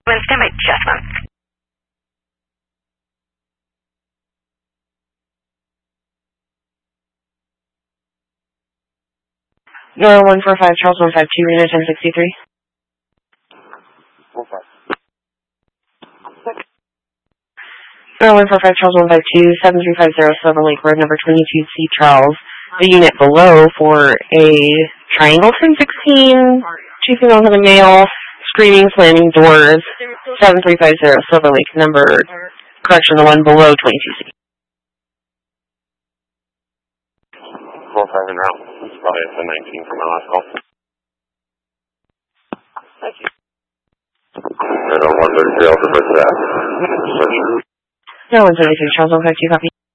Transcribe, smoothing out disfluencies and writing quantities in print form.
Stand by just one. No, 145 Charles 152, Rena 1063. 145 Charles 152, 7350 Silver Lake Road, number 22C Charles. The unit below for a triangle 1016, 2 females and a male, screaming, slamming doors, 7350 Silver Lake, number, correction, the one below 22C. 45 and round. It's probably a 1019 from my last call. Thank you. I don't want to jail for that. No, 173 Charles 152, copy.